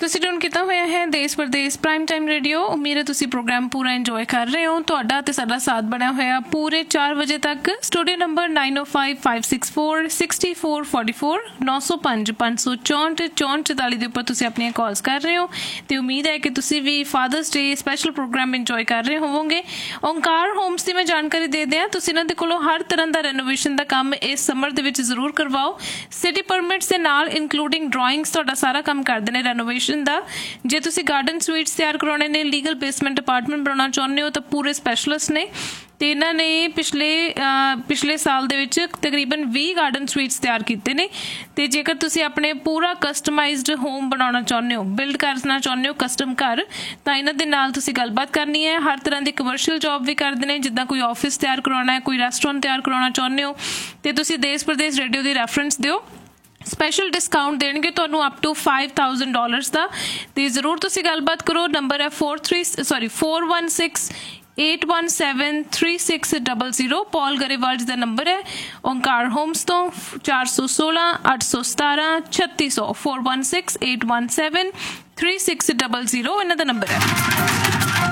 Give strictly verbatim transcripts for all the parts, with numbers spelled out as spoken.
ਤੁਸੀਂ ਟਿਊਨ ਕੀਤਾ ਹੋਇਆ ਹੈ ਦੇਸ਼ ਪ੍ਰਦੇਸ਼ ਪ੍ਰਾਈਮ ਟਾਈਮ ਰੇਡੀਓ। ਉਮੀਦ ਹੈ ਤੁਸੀਂ ਪ੍ਰੋਗਰਾਮ ਪੂਰਾ ਇੰਜੋਏ ਕਰ ਰਹੇ ਹੋ। ਤੁਹਾਡਾ ਤੇ ਸਾਡਾ ਸਾਥ ਬਣਿਆ ਹੋਇਆ ਪੂਰੇ ਚਾਰ ਵਜੇ ਤੱਕ। ਸਟੂਡੀਓ ਨੰਬਰ ਨਾਈਨ ਓ five five six four sixty four forty four ਨੌ ਸੌ ਪੰਜ ਪੰਜ ਸੌ ਚੌਂਹਠ ਚੌਂਹਠ ਚੁਤਾਲੀ ਦੇ ਉੱਪਰ ਤੁਸੀਂ ਆਪਣੀਆਂ ਕਾਲਸ ਕਰ ਰਹੇ ਹੋ ਅਤੇ ਉਮੀਦ ਹੈ ਕਿ ਤੁਸੀਂ ਵੀ ਫਾਦਰਸ ਡੇ ਸਪੈਸ਼ਲ ਪ੍ਰੋਗਰਾਮ ਇੰਜੋਏ ਕਰ ਰਹੇ ਹੋਵੋਗੇ। ਓਂਕਾਰ ਹੋਮਸ ਦੀ ਮੈਂ ਜਾਣਕਾਰੀ ਦੇ ਦਿਆਂ, ਤੁਸੀਂ ਇਹਨਾਂ ਦੇ ਕੋਲੋਂ ਹਰ ਤਰ੍ਹਾਂ ਦਾ ਰੈਨੋਵੇਸ਼ਨ ਦਾ ਕੰਮ ਇਸ ਸਮਰ ਦੇ ਵਿੱਚ ਜ਼ਰੂਰ ਕਰਵਾਓ। ਸਿਟੀ ਪਰਮਿਟਸ ਦੇ ਨਾਲ ਇਨਕਲੂਡਿੰਗ ਡਰਾਇੰਗਸ ਤੁਹਾਡਾ ਸਾਰਾ ਕੰਮ ਕਰਦੇ ਨੇ ਰੈਨੋਵੇਸ਼ਨ ਦਾ। ਜੇ ਤੁਸੀਂ ਗਾਰਡਨ ਸਵੀਟਸ ਤਿਆਰ ਕਰਵਾਉਣੇ ਨੇ, ਲੀਗਲ ਬੇਸਮੈਂਟ ਅਪਾਰਟਮੈਂਟ ਬਣਾਉਣਾ ਚਾਹੁੰਦੇ ਹੋ ਤਾਂ ਪੂਰੇ ਸਪੈਸ਼ਲਿਸਟ ਨੇ। ਅਤੇ ਇਹਨਾਂ ਨੇ ਪਿਛਲੇ ਪਿਛਲੇ ਸਾਲ ਦੇ ਵਿੱਚ ਤਕਰੀਬਨ ਵੀਹ ਗਾਰਡਨ ਸਵੀਟਸ ਤਿਆਰ ਕੀਤੇ ਨੇ। ਅਤੇ ਜੇਕਰ ਤੁਸੀਂ ਆਪਣੇ ਪੂਰਾ ਕਸਟਮਾਈਜ਼ਡ ਹੋਮ ਬਣਾਉਣਾ ਚਾਹੁੰਦੇ ਹੋ, ਬਿਲਡ ਕਰਨਾ ਚਾਹੁੰਦੇ ਹੋ ਕਸਟਮ ਘਰ, ਤਾਂ ਇਹਨਾਂ ਦੇ ਨਾਲ ਤੁਸੀਂ ਗੱਲਬਾਤ ਕਰਨੀ ਹੈ। ਹਰ ਤਰ੍ਹਾਂ ਦੀ ਕਮਰਸ਼ੀਅਲ ਜੋਬ ਵੀ ਕਰਦੇ ਨੇ, ਜਿੱਦਾਂ ਕੋਈ ਆਫਿਸ ਤਿਆਰ ਕਰਵਾਉਣਾ ਹੈ, ਕੋਈ ਰੈਸਟੋਰੈਂਟ ਤਿਆਰ ਕਰਵਾਉਣਾ ਚਾਹੁੰਦੇ ਹੋ ਅਤੇ ਤੁਸੀਂ ਦੇਸ਼ ਪ੍ਰਦੇਸ਼ ਰੇਡੀਓ ਦੀ ਰੈਫਰੈਂਸ ਦਿਓ। ਸਪੈਸ਼ਲ ਡਿਸਕਾਊਂਟ ਦੇਣਗੇ ਤੁਹਾਨੂੰ up to five thousand dollars ਦਾ। ਅਤੇ ਜ਼ਰੂਰ ਤੁਸੀਂ ਗੱਲਬਾਤ ਕਰੋ। ਨੰਬਰ ਹੈ four three sorry for one six eight one seven three six double zero. ਪੌਲ ਗਰੇਵਾਲ ਜੀ ਦਾ ਨੰਬਰ ਹੈ। ਓਂਕਾਰ ਹੋਮਸ ਤੋਂ ਚਾਰ ਸੌ ਸੋਲਾਂ ਅੱਠ ਸੌ ਸਤਾਰਾਂ ਛੱਤੀ ਸੌ four one six eight one seven three six double zero ਇਹਨਾਂ ਦਾ ਨੰਬਰ ਹੈ।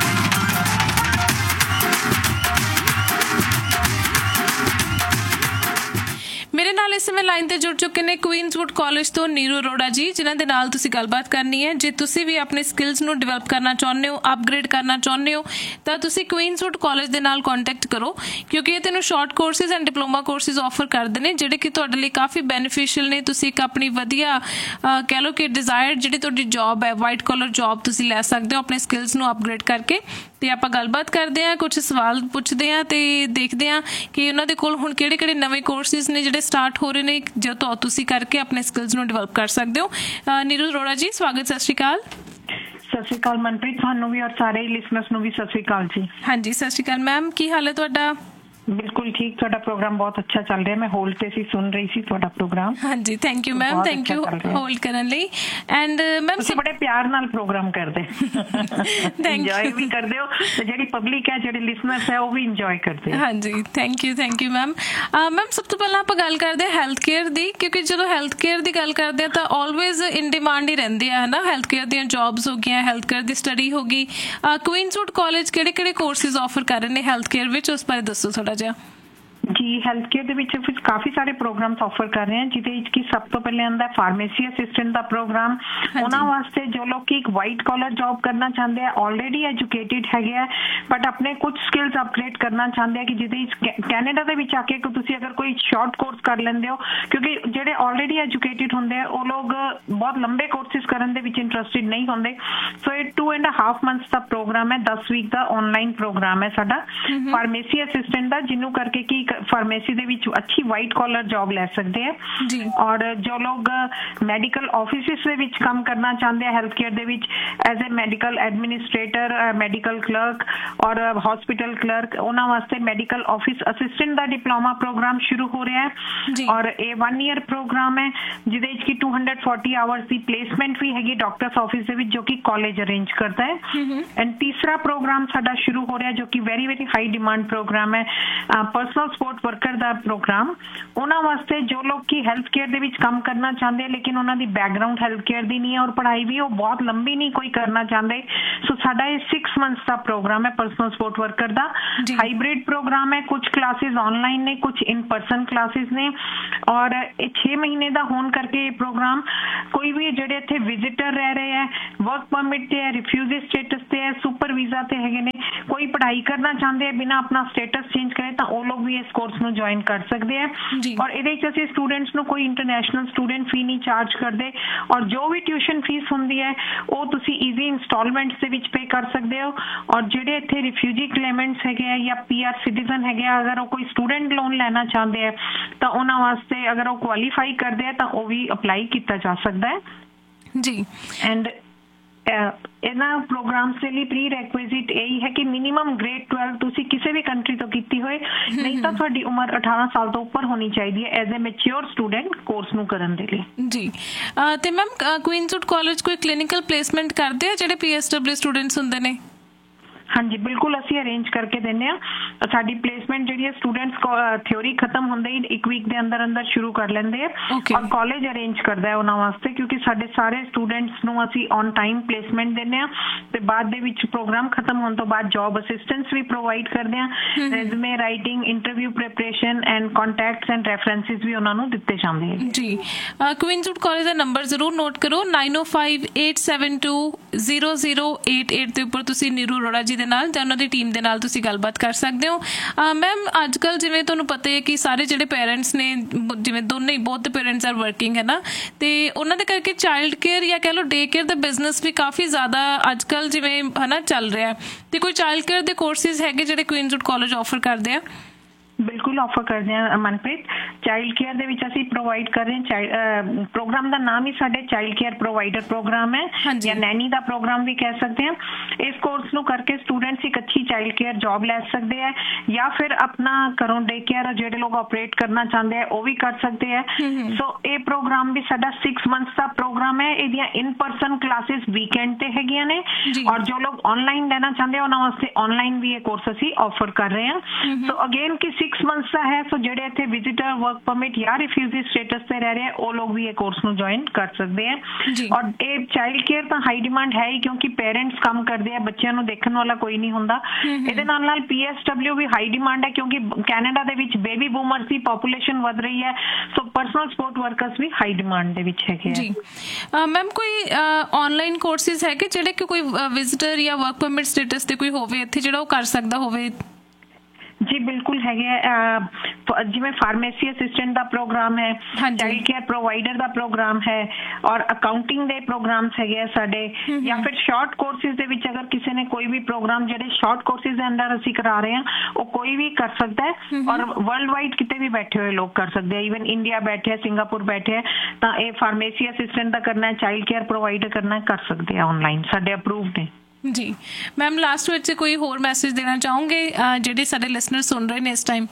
ਮੇਰੇ ਨਾਲ ਇਸ ਸਮੇਂ ਲਾਈਨ ਤੇ ਜੁੜ ਚੁੱਕੇ ਨੇ ਕੁਈਨਸਵੁੱਡ ਕਾਲਜ ਤੋਂ ਨੀਰੂ ਅਰੋੜਾ ਜੀ, ਜਿਨ੍ਹਾਂ ਦੇ ਨਾਲ ਤੁਸੀਂ ਗੱਲਬਾਤ ਕਰਨੀ ਹੈ। ਜੇ ਤੁਸੀਂ ਵੀ ਆਪਣੇ ਸਕਿੱਲਸ ਨੂੰ ਡਿਵੈਲਪ ਕਰਨਾ ਚਾਹੁੰਦੇ ਹੋ, ਅਪਗ੍ਰੇਡ ਕਰਨਾ ਚਾਹੁੰਦੇ ਹੋ, ਤਾਂ ਤੁਸੀਂ ਕੁਈਨਸਵੁੱਡ ਕਾਲਜ ਦੇ ਨਾਲ ਕੰਟੈਕਟ ਕਰੋ, ਕਿਉਂਕਿ ਇਹ ਤੈਨੂੰ short courses and diploma courses offer ਕਰਦੇ ਨੇ, ਜਿਹੜੇ ਕਿ ਤੁਹਾਡੇ ਲਈ ਕਾਫੀ ਬੈਨੀਫੀਸ਼ੀਅਲ ਨੇ। ਤੁਸੀਂ ਇੱਕ ਆਪਣੀ ਵਧੀਆ ਕਹਿ ਲਓ ਕਿ ਡਿਜ਼ਾਇਰਡ ਜਿਹੜੀ ਤੁਹਾਡੀ ਜੋਬ ਹੈ, ਵਾਈਟ ਕਾਲਰ ਜੋਬ ਤੁਸੀਂ ਲੈ ਸਕਦੇ ਹੋ ਆਪਣੇ ਸਕਿੱਲਸ ਨੂੰ ਅਪਗ੍ਰੇਡ ਕਰਕੇ। ਅਤੇ ਆਪਾਂ ਗੱਲਬਾਤ ਕਰਦੇ ਹਾਂ, ਕੁਛ ਸਵਾਲ ਪੁੱਛਦੇ ਹਾਂ ਅਤੇ ਦੇਖਦੇ ਹਾਂ ਕਿ ਉਹਨਾਂ ਦੇ ਕੋਲ ਹੁਣ ਕਿਹੜੇ ਕਿਹੜੇ ਨਵੇਂ ਕੋਰਸਿਸ ਨੇ ਜਿਹੜੇ ਸਟਾਰਟ ਹੋ ਰਹੇ ਨੇ, ਜੋ ਤਾਂ ਤੁਸੀਂ ਕਰਕੇ ਆਪਣੇ ਸਕਿੱਲਸ ਨੂੰ ਡਿਵੈਲਪ ਕਰ ਸਕਦੇ ਹੋ। ਨੀਰੂ ਅਰੋੜਾ ਜੀ, ਸਵਾਗਤ। ਸਤਿ ਸ਼੍ਰੀ ਅਕਾਲ। ਸਤਿ ਸ਼੍ਰੀ ਅਕਾਲ ਮਨਪ੍ਰੀਤ, ਤੁਹਾਨੂੰ ਵੀ ਔਰ ਸਾਰੇ ਲਿਸਨਰਸ ਨੂੰ ਵੀ ਸਤਿ ਸ਼੍ਰੀ ਅਕਾਲ ਜੀ। ਹਾਂਜੀ, ਸਤਿ ਸ਼੍ਰੀ ਅਕਾਲ ਮੈਮ, ਕੀ ਹਾਲ ਹੈ ਤੁਹਾਡਾ? ਬਿਲਕੁਲ ਠੀਕ, ਤੁਹਾਡਾ ਪ੍ਰੋਗਰਾਮ ਬਹੁਤ ਅੱਛਾ ਚੱਲ ਰਿਹਾ। ਮੈਂ ਹੋਲਡ ਤੇ ਸੀ, ਸੁਣ ਰਹੀ ਸੀ ਤੁਹਾਡਾ ਪ੍ਰੋਗਰਾਮ। ਹਾਂਜੀ, thank you ma'am, thank you hold ਕਰਨ ਲਈ। ਐਂਡ ਮੈਮ ਤੁਸੀਂ ਬੜੇ ਪਿਆਰ ਨਾਲ ਪ੍ਰੋਗਰਾਮ ਕਰਦੇ, ਇੰਜੋਏ ਵੀ ਕਰਦੇ ਹੋ ਤੇ ਜਿਹੜੀ ਪਬਲਿਕ ਹੈ, ਜਿਹੜੇ ਲਿਸਨਰਸ ਹੈ, ਉਹ ਵੀ ਇੰਜੋਏ ਕਰਦੇ। ਹਾਂਜੀ, thank you thank you ma'am. Ma'am ਸਭ ਤੋਂ ਪਹਿਲਾਂ ਆਪਾਂ ਗੱਲ ਕਰਦੇ ਹਾਂ ਹੈਲਥ ਕੇਅਰ ਦੀ, ਕਿਉਂਕਿ ਜਦੋਂ ਹੈਲਥ ਕੇਅਰ ਦੀ ਗੱਲ ਕਰਦੇ ਹਾਂ ਤਾਂ ਆਲਵੇਜ਼ ਇਨ ਡਿਮਾਂਡ ਹੀ ਰਹਿੰਦੀ ਹੈ ਨਾ। ਹੈਲਥ ਕੇਅਰ ਦੀਆਂ ਜੋਬਸ ਹੋ ਗਈਆਂ, ਹੈਲਥ ਕੇਅਰ ਦੀ ਸਟੱਡੀ ਹੋ ਗਈ। ਕੁਈਨਸਵੁੱਡ ਕਾਲਜ ਕਿਹੜੇ ਕਿਹੜੇ ਕੋਰਸਿਸ ਆਫਰ ਕਰ ਰਹੇ ਨੇ ਹੈਲਥ ਕੇਅਰ ਵਿੱਚ, ਉਸ ਬਾਰੇ ਦੱਸੋ ਥੋੜ੍ਹਾ ਜਿਹਾ। ਜੀ, ਹੈਲਥ ਕੇਅਰ ਦੇ ਵਿੱਚ ਕਾਫੀ ਸਾਰੇ ਪ੍ਰੋਗਰਾਮਸ ਆਫਰ ਕਰ ਰਹੇ ਹਾਂ, ਜਿਹਦੇ ਵਿੱਚ ਕਿ ਸਭ ਤੋਂ ਪਹਿਲੇ ਆਉਂਦਾ ਫਾਰਮੇਸੀ ਅਸਿਸਟੈਂਟ ਦਾ ਪ੍ਰੋਗਰਾਮ। ਉਹਨਾਂ ਵਾਸਤੇ ਜੋ ਲੋਕ ਇੱਕ ਵਾਈਟ ਕਾਲਰ ਜੌਬ ਕਰਨਾ ਚਾਹੁੰਦੇ ਆ, ਆਲਰੇਡੀ ਐਜੂਕੇਟਿਡ ਹੈਗੇ ਆ, ਬਟ ਆਪਣੇ ਕੁਝ ਸਕਿੱਲਸ ਅਪਗ੍ਰੇਡ ਕਰਨਾ ਚਾਹੁੰਦੇ ਆ ਕਿ ਜਿਹਦੇ ਵਿੱਚ ਕੈਨੇਡਾ ਦੇ ਵਿੱਚ ਆ ਕੇ ਤੁਸੀਂ ਅਗਰ ਕੋਈ ਸ਼ਾਰਟ ਕੋਰਸ ਕਰ ਲੈਂਦੇ ਹੋ, ਕਿਉਂਕਿ ਜਿਹੜੇ ਆਲਰੇਡੀ ਐਜੂਕੇਟਿਡ ਹੁੰਦੇ ਆ ਉਹ ਲੋਕ ਬਹੁਤ ਲੰਬੇ ਕੋਰਸਿਸ ਕਰਨ ਦੇ ਵਿੱਚ ਇੰਟਰਸਟਿਡ ਨਹੀਂ ਹੁੰਦੇ। ਸੋ ਇਹ to and half months the programme ਹੈ, ਦਸ ਵੀਕ ਦਾ ਆਨਲਾਈਨ ਪ੍ਰੋਗਰਾਮ ਹੈ ਸਾਡਾ ਫਾਰਮੇਸੀ ਅਸਿਸਟੈਂਟ ਦਾ, ਜਿਹਨੂੰ ਕਰਕੇ ਕਿ ਫਾਰਮੇਸੀ ਦੇ ਵਿੱਚ ਅੱਛੀ ਵਾਈਟ ਕਾਲਰ ਜੌਬ ਲੈ ਸਕਦੇ ਆ। ਔਰ ਜੋ ਲੋਕ ਮੈਡੀਕਲ ਆਫਿਸਿਸ ਦੇ ਵਿੱਚ ਕੰਮ ਕਰਨਾ ਚਾਹੁੰਦੇ ਆ ਹੈਲਥ ਕੇਅਰ ਦੇ ਵਿੱਚ, as a medical administrator, medical clerk ਔਰ ਹਸਪੀਟਲ ਕਲਰਕ, ਉਹਨਾਂ ਵਾਸਤੇ ਮੈਡੀਕਲ ਆਫਿਸ ਅਸਿਸਟੈਂਟ ਦਾ ਡਿਪਲੋਮਾ ਪ੍ਰੋਗਰਾਮ ਸ਼ੁਰੂ ਹੋ ਰਿਹਾ ਹੈ। ਔਰ ਇਹ ਵਨ ਈਅਰ ਪ੍ਰੋਗਰਾਮ ਹੈ, ਜਿਹਦੇ ਵਿੱਚ ਕਿ ਟੂ ਹੰਡਰਡ ਫੋਰਟੀ ਆਵਰਸ ਦੀ ਪਲੇਸਮੈਂਟ ਵੀ ਹੈਗੀ ਡਾਕਟਰਸ ਆਫਿਸ ਦੇ ਵਿੱਚ, ਜੋ ਕਿ ਕਾਲਜ ਅਰੇਂਜ ਕਰਦਾ ਹੈ। ਐਂਡ ਤੀਸਰਾ ਪ੍ਰੋਗਰਾਮ ਸਾਡਾ ਸ਼ੁਰੂ ਹੋ ਰਿਹਾ, ਜੋ ਕਿ very very high demand programme ਹੈ, ਪਰਸਨਲ ਸਪੋਰਟ ਵਰਕਰ ਦਾ ਪ੍ਰੋਗਰਾਮ। ਉਹਨਾਂ ਵਾਸਤੇ ਜੋ ਲੋਕ ਕਿ ਹੈਲਥ ਕੇਅਰ ਦੇ ਵਿੱਚ ਕੰਮ ਕਰਨਾ ਚਾਹੁੰਦੇ ਆ, ਲੇਕਿਨ ਉਹਨਾਂ ਦੀ ਬੈਕਗਰਾਊਂਡ ਹੈਲਥ ਕੇਅਰ ਦੀ ਨਹੀਂ ਹੈ ਔਰ ਪੜ੍ਹਾਈ ਵੀ ਉਹ ਬਹੁਤ ਲੰਬੀ ਨਹੀਂ ਕੋਈ ਕਰਨਾ ਚਾਹੁੰਦੇ। ਸੋ ਸਾਡਾ ਇਹ ਸਿਕਸ ਮੰਥਸ ਦਾ ਪ੍ਰੋਗਰਾਮ ਹੈ ਪਰਸਨਲ ਸਪੋਰਟ ਵਰਕਰ ਦਾ। ਹਾਈਬ੍ਰਿਡ ਪ੍ਰੋਗਰਾਮ ਹੈ, ਕੁਝ ਕਲਾਸਿਸ ਆਨਲਾਈਨ ਨੇ, ਕੁਝ ਇਨ ਪਰਸਨ ਕਲਾਸਿਸ ਨੇ। ਔਰ ਇਹ ਛੇ ਮਹੀਨੇ ਦਾ ਹੋਣ ਕਰਕੇ ਇਹ ਪ੍ਰੋਗਰਾਮ ਕੋਈ ਵੀ ਜਿਹੜੇ ਇੱਥੇ ਵਿਜ਼ਿਟਰ ਰਹਿ ਰਹੇ ਹੈ, ਵਰਕ ਪਰਮਿਟ ਤੇ ਹੈ, ਰਿਫਿਊਜੀ ਸਟੇਟਸ ਤੇ ਹੈ, ਸੁਪਰ ਵੀਜ਼ਾ ਤੇ ਹੈਗੇ ਨੇ, ਕੋਈ ਪੜ੍ਹਾਈ ਕਰਨਾ ਚਾਹੁੰਦੇ ਆ ਬਿਨਾਂ ਆਪਣਾ ਸਟੇਟਸ ਚੇਂਜ ਕਰੇ, ਤਾਂ ਉਹ ਲੋਕ ਵੀ ਇਸ ਕੋਰਸ ਨੂੰ ਜੁਆਇਨ ਕਰ ਸਕਦੇ ਆ। ਔਰ ਇਹਦੇ ਵਿੱਚ ਅਸੀਂ ਸਟੂਡੈਂਟਸ ਨੂੰ ਕੋਈ ਇੰਟਰਨੈਸ਼ਨਲ ਸਟੂਡੈਂਟ ਫੀ ਨਹੀਂ ਚਾਰਜ ਕਰਦੇ, ਔਰ ਜੋ ਵੀ ਟਿਊਸ਼ਨ ਫੀਸ ਹੁੰਦੀ ਹੈ ਉਹ ਤੁਸੀਂ ਈਜ਼ੀ ਇੰਸਟਾਲਮੈਂਟਸ ਦੇ ਵਿੱਚ ਪੇ ਕਰ ਸਕਦੇ ਹੋ। ਔਰ ਜਿਹੜੇ ਇੱਥੇ ਰਿਫਿਊਜੀ ਕਲੇਮੈਂਟਸ ਹੈਗੇ ਆ ਜਾਂ ਪੀ ਆਰ ਸਿਟੀਜ਼ਨ ਹੈਗੇ ਆ, ਅਗਰ ਉਹ ਕੋਈ ਸਟੂਡੈਂਟ ਲੋਨ ਲੈਣਾ ਚਾਹੁੰਦੇ ਆ ਤਾਂ ਉਹਨਾਂ ਵਾਸਤੇ ਅਗਰ ਉਹ ਕੁਆਲੀਫਾਈ ਕਰਦੇ ਆ ਤਾਂ ਉਹ ਵੀ ਅਪਲਾਈ ਕੀਤਾ ਜਾ ਸਕਦਾ ਹੈ ਜੀ। ਐਂਡ ਇਹਨਾਂ ਪ੍ਰੋਗਰਾਮਸ ਦੇ ਲਈ ਪ੍ਰੀ ਰੈਕੁਇਜ਼ਿਟ ਇਹੀ ਹੈ ਕਿ ਮਿਨੀਮਮ ਗ੍ਰੇਡ ਟਵੈਲਵ ਤੁਸੀਂ ਕਿਸੇ ਵੀ ਕੰਟਰੀ ਤੋਂ ਕੀਤੀ ਹੋਏ, ਨਹੀਂ ਤਾਂ ਤੁਹਾਡੀ ਉਮਰ ਅਠਾਰਾਂ ਸਾਲ ਤੋਂ ਉੱਪਰ ਹੋਣੀ ਚਾਹੀਦੀ ਹੈ as a mature student course ਨੂੰ ਕਰਨ ਦੇ ਲਈ ਜੀ। ਤੇ ਮੈਮ ਕੁਈਨਸਵੁੱਡ ਕਾਲਜ ਕੋਈ ਕਲੀਨਿਕਲ ਪਲੇਸਮੈਂਟ ਕਰਦੇ ਆ ਜਿਹੜੇ ਪੀ ਐਸ ਡਬਲਿਊ ਸਟੂਡੈਂਟਸ ਹੁੰਦੇ ਨੇ? ਹਾਂਜੀ ਬਿਲਕੁਲ ਅਸੀਂ ਅਰੇਂਜ ਕਰਕੇ ਦਿੰਦੇ ਆ। ਸਾਡੀ ਪਲੇਸਮੈਂਟ ਜਿਹੜੀ ਹੈ ਸਟੂਡੈਂਟਸ ਥਿਉਰੀ ਖਤਮ ਹੁੰਦੇ ਹੀ ਇੱਕ ਵੀਕ ਦੇ ਅੰਦਰ ਅੰਦਰ ਸ਼ੁਰੂ ਕਰ ਲੈਂਦੇ ਆ ਔਰ ਕਾਲਜ ਅਰੇਂਜ ਕਰਦਾ ਹੈ ਉਹਨਾਂ ਵਾਸਤੇ, ਕਿਉਂਕਿ ਸਾਡੇ ਸਾਰੇ ਸਟੂਡੈਂਟਸ ਨੂੰ ਅਸੀਂ ਔਨ ਟਾਈਮ ਪਲੇਸਮੈਂਟ ਦਿੰਦੇ ਆ ਤੇ ਬਾਅਦ ਦੇ ਵਿੱਚ ਪ੍ਰੋਗਰਾਮ ਖਤਮ ਹੋਣ ਤੋਂ ਬਾਅਦ ਜੌਬ ਅਸਿਸਟੈਂਸ ਵੀ ਪ੍ਰੋਵਾਈਡ ਕਰਦੇ ਆ। Resume writing, interview preparation and contacts and references ਵੀ ਉਹਨਾਂ ਨੂੰ ਦਿੱਤੇ ਜਾਂਦੇ ਆ ਜੀ। ਕੁਈਨਜ਼ਵੁੱਡ ਕਾਲਜ ਦਾ ਨੰਬਰ ਜ਼ਰੂਰ ਨੋਟ ਕਰੋ ਨਾइन ओ five eight seven two zero zero eight eight ਦੇ ਉੱਪਰ ਤੁਸੀਂ ਨੀਰੂ ਅਰੋੜਾ ਜੀ ਦੇ ਨਾਲ ਜਾਂ ਉਹਨਾਂ ਦੀ ਟੀਮ ਦੇ ਨਾਲ ਤੁਸੀਂ ਗੱਲਬਾਤ ਕਰ ਸਕਦੇ ਹੋ। ਮੈਮ ਅੱਜ ਕੱਲ੍ਹ ਜਿਵੇਂ ਤੁਹਾਨੂੰ ਪਤਾ ਹੈ ਕਿ ਸਾਰੇ ਜਿਹੜੇ ਪੇਰੈਂਟਸ ਨੇ, ਜਿਵੇਂ ਦੋਨੇ ਹੀ ਬਹੁਤ ਪੇਰੈਂਟਸ ਆਰ ਵਰਕਿੰਗ ਹੈ ਨਾ, ਤੇ ਉਹਨਾਂ ਦੇ ਕਰਕੇ ਚਾਈਲਡ ਕੇਅਰ ਜਾਂ ਕਹਿ ਲਓ ਡੇ ਕੇਅਰ ਦਾ ਬਿਜ਼ਨਸ ਵੀ ਕਾਫੀ ਜ਼ਿਆਦਾ ਅੱਜ ਕੱਲ੍ਹ ਜਿਵੇਂ ਹੈ ਨਾ ਚੱਲ ਰਿਹਾ, ਤੇ ਕੋਈ ਚਾਈਲਡ ਕੇਅਰ ਦੇ ਕੋਰਸਿਸ ਹੈਗੇ ਜਿਹੜੇ ਕੁਈਨਜ਼ਵੁੱਡ ਕਾਲਜ ਆਫਰ ਕਰਦੇ ਆ? ਬਿਲਕੁਲ ਆਫਰ ਕਰਦੇ ਹਾਂ ਮਨਪ੍ਰੀਤ। ਚਾਈਲਡ ਕੇਅਰ ਦੇ ਵਿੱਚ ਅਸੀਂ ਪ੍ਰੋਵਾਈਡ ਕਰ ਰਹੇ ਹਾਂ, ਪ੍ਰੋਗਰਾਮ ਦਾ ਨਾਮ ਹੀ ਸਾਡੇ ਚਾਈਲਡ ਕੇਅਰ ਪ੍ਰੋਵਾਈਡਰ ਪ੍ਰੋਗਰਾਮ ਹੈ ਜਾਂ ਨੈਨੀ ਦਾ ਪ੍ਰੋਗਰਾਮ ਵੀ ਕਹਿ ਸਕਦੇ ਹਾਂ। ਇਸ ਕੋਰਸ ਨੂੰ ਕਰਕੇ ਸਟੂਡੈਂਟਸ ਇੱਕ ਅੱਛੀ ਚਾਈਲਡ ਕੇਅਰ ਜੌਬ ਲੈ ਸਕਦੇ ਹੈ ਜਾਂ ਫਿਰ ਆਪਣਾ ਘਰੋਂ ਡੇ ਕੇਅਰ ਜਿਹੜੇ ਲੋਕ ਆਪਰੇਟ ਕਰਨਾ ਚਾਹੁੰਦੇ ਆ ਉਹ ਵੀ ਕਰ ਸਕਦੇ ਹੈ। ਸੋ ਇਹ ਪ੍ਰੋਗਰਾਮ ਵੀ ਸਾਡਾ ਸਿਕਸ ਮੰਥਸ ਦਾ ਪ੍ਰੋਗਰਾਮ ਹੈ। ਇਹਦੀਆਂ ਇਨ ਪਰਸਨ ਕਲਾਸਿਸ ਵੀਕਐਂਡ ਤੇ ਹੈਗੀਆਂ ਨੇ ਔਰ ਜੋ ਲੋਕ ਆਨਲਾਈਨ ਲੈਣਾ ਚਾਹੁੰਦੇ ਉਹਨਾਂ ਵਾਸਤੇ ਆਨਲਾਈਨ ਵੀ ਇਹ ਕੋਰਸ ਅਸੀਂ ਆਫਰ ਕਰ ਰਹੇ ਹਾਂ। ਸੋ ਅਗੇਨ ਕਿ सिक्स मंथ्स का है, सो ਜਿਹੜੇ ਇੱਥੇ ਵਿਜ਼ਿਟਰ ਵਰਕ ਪਰਮਿਟ ਜਾਂ ਰਿਫਿਊਜੀ ਸਟੇਟਸ ਤੇ ਰਹਿ ਰਹੇ ਉਹ ਲੋਕ ਵੀ ਇਹ ਕੋਰਸ ਨੂੰ ਜੁਆਇਨ ਕਰ ਸਕਦੇ ਆ। ਔਰ ਇਹ ਚਾਈਲਡ ਕੇਅਰ ਤਾਂ ਹਾਈ ਡਿਮਾਂਡ ਹੈ ਹੀ, ਕਿਉਂਕਿ ਪੇਰੈਂਟਸ ਕੰਮ ਕਰਦੇ ਆ, ਬੱਚਿਆਂ ਨੂੰ ਦੇਖਣ ਵਾਲਾ ਕੋਈ ਨਹੀਂ ਹੁੰਦਾ। ਇਹਦੇ ਨਾਲ ਨਾਲ ਪੀ ਐਸ ਡਬਲਿਊ ਵੀ ਹਾਈ ਡਿਮਾਂਡ ਹੈ, ਕਿਉਂਕਿ ਕੈਨੇਡਾ ਦੇ ਵਿੱਚ ਬੇਬੀ ਬੂਮਰਸ ਦੀ ਪੋਪੂਲੇਸ਼ਨ ਵਧ ਰਹੀ ਹੈ। ਸੋ ਪਰਸਨਲ ਸਪੋਰਟ ਵਰਕਰਸ ਵੀ ਹਾਈ ਡਿਮਾਂਡ ਦੇ ਵਿੱਚ ਹੈਗੇ ਜੀ। ਮੈਮ ਕੋਈ ਆਨਲਾਈਨ ਕੋਰਸਿਸ ਹੈਗੇ ਜਿਹੜੇ ਕਿ ਕੋਈ ਵਿਜ਼ਿਟਰ ਜਾਂ ਵਰਕ ਪਰਮਿਟ ਸਟੇਟਸ ਤੇ ਕੋਈ ਹੋਵੇ ਇੱਥੇ ਜਿਹੜਾ ਉਹ ਕਰ ਸਕਦਾ ਹੋਵੇ? ਜੀ ਬਿਲਕੁਲ ਹੈਗੇ। ਜਿਵੇਂ ਫਾਰਮੇਸੀ ਅਸਿਸਟੈਂਟ ਦਾ ਪ੍ਰੋਗਰਾਮ ਹੈ, ਚਾਈਲਡ ਕੇਅਰ ਪ੍ਰੋਵਾਈਡਰ ਦਾ ਪ੍ਰੋਗਰਾਮ ਹੈ ਔਰ ਅਕਾਊਂਟਿੰਗ ਦੇ ਪ੍ਰੋਗਰਾਮਸ ਹੈਗੇ ਆ ਸਾਡੇ, ਜਾਂ ਫਿਰ ਸ਼ਾਰਟ ਕੋਰਸਿਸ ਦੇ ਵਿੱਚ ਅਗਰ ਕਿਸੇ ਨੇ ਕੋਈ ਵੀ ਪ੍ਰੋਗਰਾਮ ਜਿਹੜੇ ਸ਼ਾਰਟ ਕੋਰਸਿਸ ਦੇ ਅੰਦਰ ਅਸੀਂ ਕਰਾ ਰਹੇ ਹਾਂ ਉਹ ਕੋਈ ਵੀ ਕਰ ਸਕਦਾ ਹੈ ਔਰ ਵਰਲਡ ਵਾਈਡ ਕਿਤੇ ਵੀ ਬੈਠੇ ਹੋਏ ਲੋਕ ਕਰ ਸਕਦੇ ਆ। ਈਵਨ ਇੰਡੀਆ ਬੈਠੇ ਹੈ, ਸਿੰਗਾਪੁਰ ਬੈਠੇ ਹੈ, ਤਾਂ ਇਹ ਫਾਰਮੇਸੀ ਅਸਿਸਟੈਂਟ ਦਾ ਕਰਨਾ ਹੈ, ਚਾਈਲਡ ਕੇਅਰ ਪ੍ਰੋਵਾਈਡਰ ਕਰਨਾ ਕਰ ਸਕਦੇ ਆ ਆਨਲਾਈਨ, ਸਾਡੇ ਅਪਰੂਵਡ ਨੇ ਜੀ। ਮੈਮ ਲਾਸਟ ਵਿੱਚ ਕੋਈ ਹੋਰ ਮੈਸੇਜ ਦੇਣਾ ਚਾਹੋਗੇ ਜਿਹੜੇ ਸਾਡੇ ਲਿਸਨਰ ਸੁਣ ਰਹੇ ਨੇ ਇਸ ਟਾਈਮ?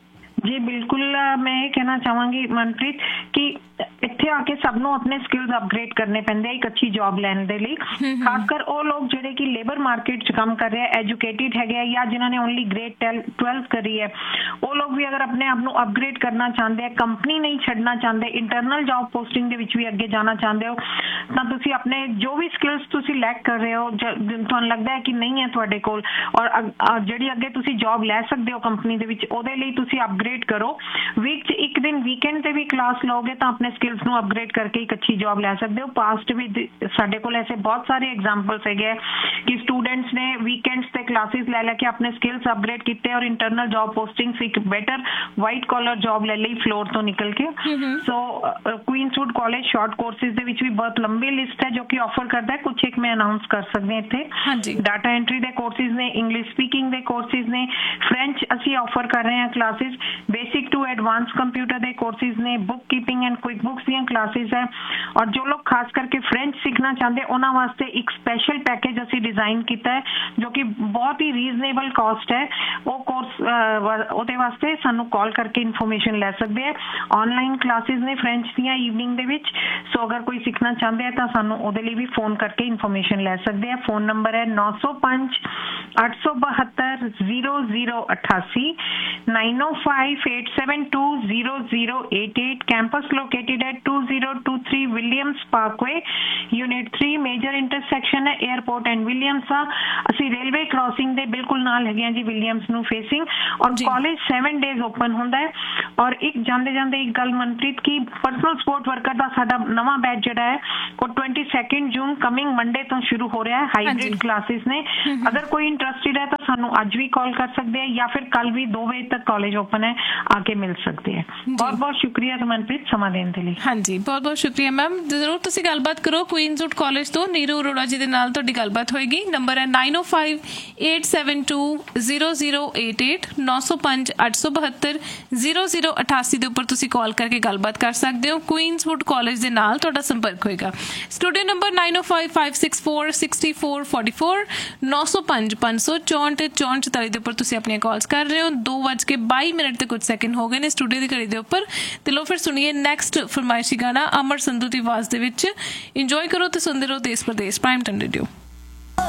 ਜੀ ਬਿਲਕੁਲ, ਮੈਂ ਇਹ ਕਹਿਣਾ ਚਾਹਾਂਗੀ ਮਨਪ੍ਰੀਤ ਕਿ ਇੱਥੇ ਆ ਕੇ ਸਭ ਨੂੰ ਆਪਣੇ ਸਕਿੱਲਸ ਅਪਗ੍ਰੇਡ ਕਰਨੇ ਪੈਂਦੇ ਆ ਇੱਕ ਅੱਛੀ ਜੌਬ ਲੈਣ ਦੇ ਲਈ। ਖਾਸ ਕਰ ਉਹ ਲੋਕ ਜਿਹੜੇ ਕਿ ਲੇਬਰ ਮਾਰਕੀਟ 'ਚ ਕੰਮ ਕਰ ਰਹੇ ਆ, ਐਜੂਕੇਟਿਡ ਹੈਗੇ ਆ ਜਾਂ ਜਿਨ੍ਹਾਂ ਨੇ ਓਨਲੀ ਗ੍ਰੇਡ ਟਵੈਲਥ ਕਰੀ ਹੈ, ਉਹ ਲੋਕ ਵੀ ਅਗਰ ਆਪਣੇ ਆਪ ਨੂੰ ਅਪਗ੍ਰੇਡ ਕਰਨਾ ਚਾਹੁੰਦੇ ਆ, ਕੰਪਨੀ ਨਹੀਂ ਛੱਡਣਾ ਚਾਹੁੰਦੇ, ਇੰਟਰਨਲ ਜੌਬ ਪੋਸਟਿੰਗ ਦੇ ਵਿੱਚ ਵੀ ਅੱਗੇ ਜਾਣਾ ਚਾਹੁੰਦੇ ਹੋ, ਤਾਂ ਤੁਸੀਂ ਆਪਣੇ ਜੋ ਵੀ ਸਕਿੱਲਸ ਤੁਸੀਂ ਲੈਕ ਕਰ ਰਹੇ ਹੋ, ਤੁਹਾਨੂੰ ਲੱਗਦਾ ਹੈ ਕਿ ਨਹੀਂ ਹੈ ਤੁਹਾਡੇ ਕੋਲ ਔਰ ਜਿਹੜੀ ਅੱਗੇ ਤੁਸੀਂ ਜੌਬ ਲੈ ਸਕਦੇ ਹੋ ਕੰਪਨੀ ਦੇ ਵਿੱਚ, ਉਹਦੇ ਲਈ ਤੁਸੀਂ ਅਪਗ੍ਰੇਡ ਕਰੋ। ਵੀਕ 'ਚ ਇੱਕ ਦਿਨ ਵੀਕਐਂਡ ਤੇ ਵੀ ਕਲਾਸ ਲਓਗੇ ਤਾਂ ਆਪਣੇ ਸਕਿੱਲਸ ਨੂੰ ਅਪਗ੍ਰੇਡ ਕਰਕੇ ਇੱਕ ਅੱਛੀ ਜੌਬ ਲੈ ਸਕਦੇ ਹੋ। ਪਾਸਟ ਵੀ ਸਾਡੇ ਕੋਲ ਐਸੇ ਬਹੁਤ ਸਾਰੇ ਐਗਜ਼ਾਮਪਲਸ ਹੈਗੇ ਕਿ ਸਟੂਡੈਂਟਸ ਨੇ ਵੀਕਐਂਡਸ ਤੇ ਕਲਾਸਿਸ ਲੈ ਲੈ ਕੇ ਆਪਣੇ ਸਕਿੱਲਸ ਅਪਗ੍ਰੇਡ ਕੀਤੇ ਔਰ ਇੰਟਰਨਲ ਜੌਬ ਪੋਸਟਿੰਗਸ ਇੱਕ ਬੈਟਰ ਵਾਈਟ ਕਾਲਰ ਜੌਬ ਲੈ ਲਈ ਫਲੋਰ ਤੋਂ ਨਿਕਲ ਕੇ। ਸੋ ਕੁਈਨਜ਼ਵੁੱਡ ਕਾਲਜ ਸ਼ਾਰਟ ਕੋਰਸਿਸ ਦੇ ਵਿੱਚ ਵੀ ਬਹੁਤ ਲੰਬੀ ਲਿਸਟ ਹੈ ਜੋ ਕਿ ਆਫਰ ਕਰਦਾ ਹੈ। ਕੁਛ ਇੱਕ ਮੈਂ ਅਨਾਉਂਸ ਕਰ ਸਕਦੀ ਹਾਂ ਇੱਥੇ। ਡਾਟਾ ਐਂਟਰੀ ਦੇ ਕੋਰਸਿਸ ਨੇ, ਇੰਗਲਿਸ਼ ਸਪੀਕਿੰਗ ਦੇ ਕੋਰਸਿਸ ਨੇ, ਫ੍ਰੈਂਚ ਅਸੀਂ ਆਫਰ ਕਰ ਰਹੇ ਹਾਂ classes, basic to advance computer ਦੇ ਕੋਰਸਿਸ ਨੇ, book keeping and quick books ਦੀਆਂ ਕਲਾਸਿਸ ਹੈ। ਔਰ ਜੋ ਲੋਕ ਖਾਸ ਕਰਕੇ ਫ੍ਰੈਂਚ ਸਿੱਖਣਾ ਚਾਹੁੰਦੇ ਉਹਨਾਂ ਵਾਸਤੇ ਇੱਕ ਸਪੈਸ਼ਲ ਪੈਕੇਜ ਅਸੀਂ ਡਿਜ਼ਾਈਨ ਕੀਤਾ ਹੈ ਜੋ ਕਿ ਬਹੁਤ ਹੀ ਰੀਜ਼ਨੇਬਲ ਕਾਸਟ ਹੈ। ਉਹ ਕੋਰਸ ਉਹਦੇ ਵਾਸਤੇ ਸਾਨੂੰ ਕਾਲ ਕਰਕੇ ਇਨਫੋਰਮੇਸ਼ਨ ਲੈ ਸਕਦੇ ਆ। ਆਨਲਾਈਨ ਕਲਾਸਿਸ ਨੇ ਫ੍ਰੈਂਚ ਦੀਆਂ ਈਵਨਿੰਗ ਦੇ ਵਿੱਚ, ਸੋ ਅਗਰ ਕੋਈ ਸਿੱਖਣਾ ਚਾਹੁੰਦੇ ਆ ਤਾਂ ਸਾਨੂੰ ਉਹਦੇ ਲਈ ਵੀ ਫੋਨ ਕਰਕੇ ਇਨਫੋਰਮੇਸ਼ਨ ਲੈ ਸਕਦੇ ਆ। ਫੋਨ ਨੰਬਰ ਹੈ ਨੌ ਸੌ ਪੰਜ ਅੱਠ ਸੌ ਬਹੱਤਰ ਜ਼ੀਰੋ ਜ਼ੀਰੋ ਅਠਾਸੀ nine O five eight seven to zero zero eight eight। campus located at two zero two three Williams Parkway, Unit three, major intersection है एयरपोर्ट एंड विलियम्स का। ਅਸੀਂ रेलवे क्रॉसिंग ਦੇ ਬਿਲਕੁਲ ਨਾਲ ਹੈਗੇ ਆ ਜੀ ਵਿਲੀਅਮਸ ਨੂੰ ਫੇਸਿੰਗ। ਔਰ ਕਾਲਜ ਸੈਵਨ ਡੇਜ਼ ਓਪਨ ਹੁੰਦਾ ਹੈ। ਔਰ ਇੱਕ ਜਾਂਦੇ ਜਾਂਦੇ ਇੱਕ ਗੱਲ ਮਨਪ੍ਰੀਤ ਕੀ ਪਰਸਨਲ ਸਪੋਰਟ ਵਰਕਰ ਦਾ ਸਾਡਾ ਨਵਾਂ ਬੈਚ ਜਿਹੜਾ ਹੈ ਉਹ ਟਵੈਂਟੀ ਸੈਕਿੰਡ ਜੂਨ ਕਮਿੰਗ ਮੰਡੇ ਤੋਂ ਸ਼ੁਰੂ ਹੋ ਰਿਹਾ ਹੈ। ਹਾਈਬ੍ਰਿਡ ਕਲਾਸਿਸ ਨੇ। ਅਗਰ ਕੋਈ ਇੰਟਰਸਟਿਡ ਹੈ ਤਾਂ ਸਾਨੂੰ ਅੱਜ ਵੀ ਕਾਲ ਕਰ ਸਕਦੇ ਆ ਜਾਂ ਫਿਰ ਕੱਲ ਵੀ ਦੋ ਵਜੇ ਤੱਕ ਕਾਲਜ ਓਪਨ ਹੈ, ਆ ਕੇ ਮਿਲ ਸਕਦੇ ਆ। ਬਹੁਤ ਬਹੁਤ ਸ਼ੁਕਰੀਆ ਮਨਪ੍ਰੀਤ ਸਮਾਂ ਦੇਣ ਦੇ ਲਈ। ਹਾਂਜੀ ਬਹੁਤ ਬਹੁਤ ਸ਼ੁਕਰੀਆ ਮੈਮ। ਜ਼ਰੂਰ ਤੁਸੀਂ ਗੱਲਬਾਤ ਕਰੋ ਕੁਈਨਜ਼ਵੁੱਡ ਕਾਲਜ ਤੋਂ। ਨੀਰੂ ਅਰੋੜਾ ਜੀ ਦੇ ਨਾਲ ਤੁਹਾਡੀ ਗੱਲਬਾਤ ਹੋਏਗੀ। ਨੰਬਰ ਹੈ ਨਾइन ओ five eight seven to zero zero eight eight ਨੌ ਸੌ ਪੰਜ ਅੱਠ ਸੌ ਬਹੱਤਰ ਜ਼ੀਰੋ ਜ਼ੀਰੋ ਅਠਾਸੀ ਦੇ ਉੱਪਰ ਤੁਸੀਂ ਕਾਲ ਕਰਕੇ ਗੱਲਬਾਤ ਕਰ ਸਕਦੇ ਹੋ। ਕੁਈਨਜ਼ਵੁੱਡ ਕਾਲਜ ਦੇ ਨਾਲ ਤੁਹਾਡਾ ਸੰਪਰਕ ਹੋਏਗਾ। ਸਟੂਡੀਓ ਨੰਬਰ नाइन ओ five five six four six four four four ਨੌ ਸੌ ਪੰਜ ਪੰਜ ਸੌ ਚੌਂਹਠ ਚੌਂਹਠ ਚੁਤਾਲੀ ਦੇ ਉੱਪਰ ਤੁਸੀਂ ਆਪਣੀਆਂ ਕਾਲਸ ਕਰ ਰਹੇ ਹੋ। ਦੋ ਵੱਜ ਕੇ ਬਾਈ ਮਿੰਟ ਤੇ ਕੁਝ ਸੈਕਿੰਡ ਹੋ ਗਏ ਨੇ ਸਟੂਡੀਓ ਦੀ ਘੜੀ ਦੇ ਉੱਪਰ। ਤੇ ਲੋ ਫਿਰ ਸੁਣੀਏ ਨੈਕਸਟ ਫਰਮਾਇਸ਼ੀ ਗਾਣਾ ਅਮਰ ਸੰਧੂ ਦੀ ਆਵਾਜ਼ ਦੇ ਵਿੱਚ। ਇੰਜੋਏ ਕਰੋ ਤੇ ਸੁਣਦੇ ਰਹੋ ਦੇਸ਼ ਪ੍ਰਦੇਸ਼ ਪ੍ਰਾਈਮ ਟਾਈਮ ਰੇਡੀਓ।